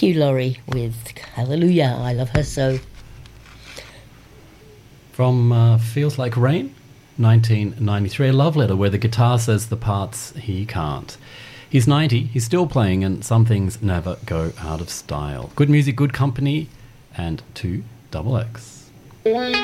Hugh Laurie with Hallelujah, I Love Her So. From Feels Like Rain, 1993, a love letter where the guitar says the parts he can't. He's 90, he's still playing, and some things never go out of style. Good music, good company, and 2XX.